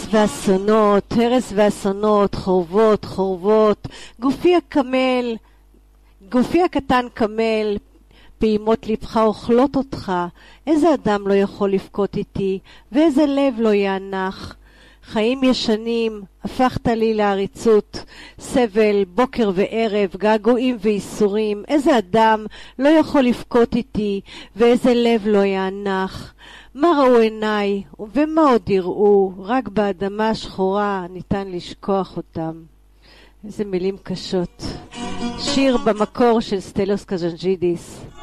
ואסונות, הרס ואסונות, חורבות, חורבות, גופי הקטן קמל, פעימות לבך אוכלות אותך, איזה אדם לא יכול לבכות איתי, ואיזה לב לא יענך. חיים ישנים, הפכת לי לעריצות, סבל, בוקר וערב, געגועים ואיסורים, איזה אדם לא יכול לבכות איתי, ואיזה לב לא יענך. מה ראו עיניי, ומה עוד יראו, רק באדמה השחורה ניתן לשכוח אותם. איזה מילים קשות. שיר במקור של סטלוס קז'נג'ידיס.